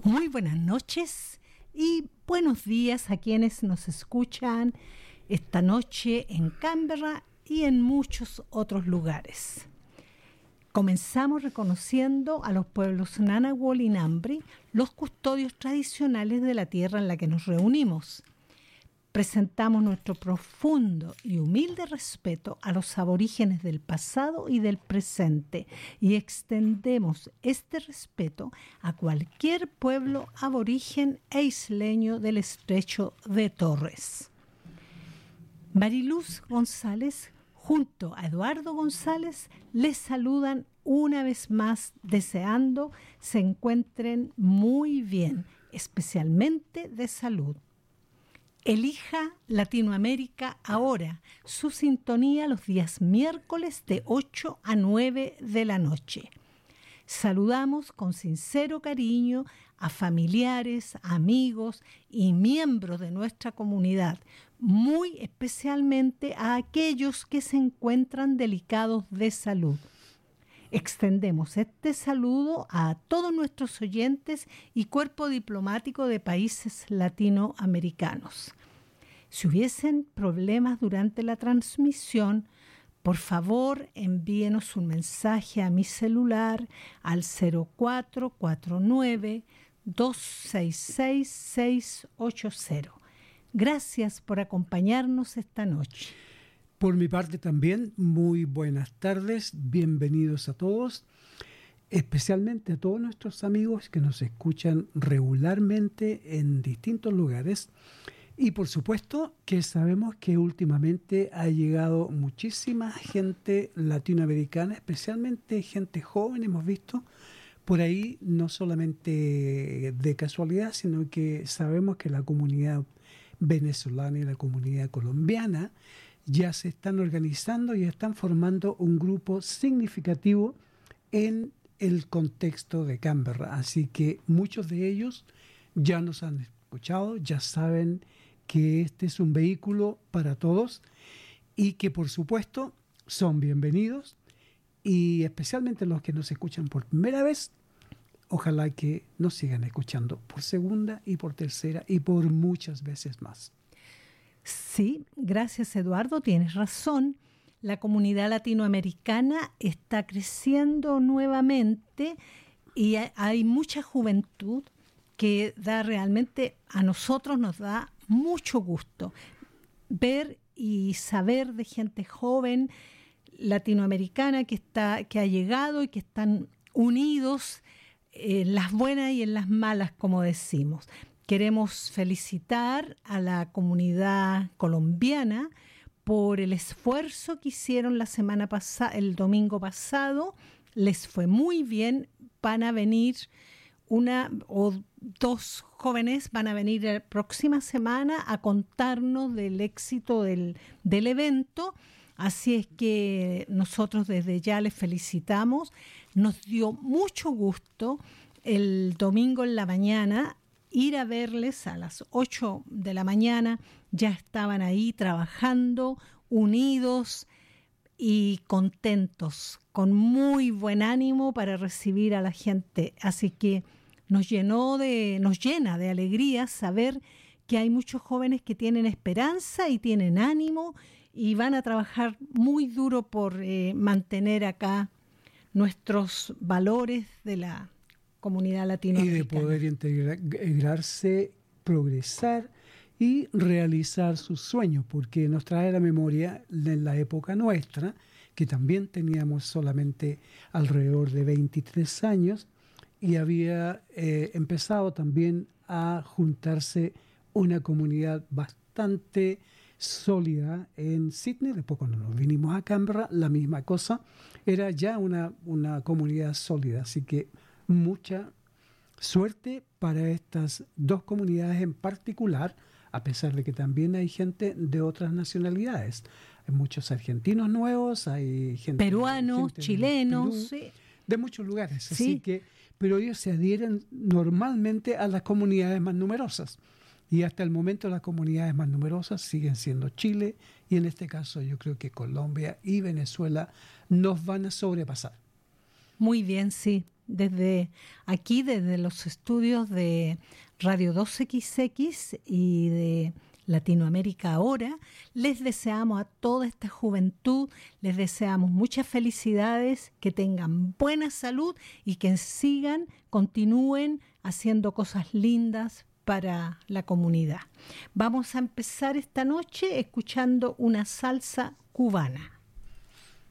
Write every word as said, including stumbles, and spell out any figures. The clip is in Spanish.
Muy buenas noches y buenos días a quienes nos escuchan esta noche en Canberra y en muchos otros lugares. Comenzamos reconociendo a los pueblos Ngunnawal y Ngambri, los custodios tradicionales de la tierra en la que nos reunimos. Presentamos nuestro profundo y humilde respeto a los aborígenes del pasado y del presente y extendemos este respeto a cualquier pueblo aborigen e isleño del estrecho de Torres. Mariluz González junto a Eduardo González les saludan una vez más deseando se encuentren muy bien, especialmente de salud. Elija Latinoamérica ahora, su sintonía los días miércoles de ocho a nueve de la noche. Saludamos con sincero cariño a familiares, amigos y miembros de nuestra comunidad, muy especialmente a aquellos que se encuentran delicados de salud. Extendemos este saludo a todos nuestros oyentes y cuerpo diplomático de países latinoamericanos. Si hubiesen problemas durante la transmisión, por favor envíenos un mensaje a mi celular al cero cuatro cuatro nueve, dos seis seis, seis ocho cero. Gracias por acompañarnos esta noche. Por mi parte también, muy buenas tardes, bienvenidos a todos, especialmente a todos nuestros amigos que nos escuchan regularmente en distintos lugares. Y por supuesto que sabemos que últimamente ha llegado muchísima gente latinoamericana, especialmente gente joven, hemos visto por ahí, no solamente de casualidad, sino que sabemos que la comunidad venezolana y la comunidad colombiana ya se están organizando y están formando un grupo significativo en el contexto de Canberra. Así que muchos de ellos ya nos han escuchado, ya saben que este es un vehículo para todos y que por supuesto son bienvenidos, y especialmente los que nos escuchan por primera vez, ojalá que nos sigan escuchando por segunda y por tercera y por muchas veces más. Sí, gracias Eduardo, tienes razón. La comunidad latinoamericana está creciendo nuevamente y hay mucha juventud que da realmente, a nosotros nos da mucho gusto ver y saber de gente joven latinoamericana que está, que ha llegado y que están unidos en las buenas y en las malas, como decimos. Queremos felicitar a la comunidad colombiana por el esfuerzo que hicieron la semana pasada, el domingo pasado. Les fue muy bien. Van a venir una o dos jóvenes, van a venir la próxima semana a contarnos del éxito del, del evento. Así es que nosotros desde ya les felicitamos. Nos dio mucho gusto el domingo en la mañana ir a verles a las ocho de la mañana. Ya estaban ahí trabajando, unidos y contentos, con muy buen ánimo para recibir a la gente. Así que nos llenó de, nos llena de alegría saber que hay muchos jóvenes que tienen esperanza y tienen ánimo y van a trabajar muy duro por eh, mantener acá nuestros valores de la comunidad latinoamericana. Y de poder integrarse, progresar y realizar sus sueños, porque nos trae a la memoria en la época nuestra, que también teníamos solamente alrededor de veintitrés años, y había eh, empezado también a juntarse una comunidad bastante sólida en Sydney. Después cuando nos vinimos a Canberra, la misma cosa, era ya una, una comunidad sólida, así que mucha suerte para estas dos comunidades en particular, a pesar de que también hay gente de otras nacionalidades. Hay muchos argentinos nuevos, hay gente peruanos, gente chilenos, Perú, sí. de muchos lugares. Sí. Así que, pero ellos se adhieren normalmente a las comunidades más numerosas. Y hasta el momento las comunidades más numerosas siguen siendo Chile, y en este caso yo creo que Colombia y Venezuela nos van a sobrepasar. Muy bien, sí. desde aquí, desde los estudios de Radio dos equis equis y de Latinoamérica Ahora, les deseamos a toda esta juventud, les deseamos muchas felicidades, que tengan buena salud y que sigan, continúen haciendo cosas lindas para la comunidad. Vamos a empezar esta noche escuchando una salsa cubana.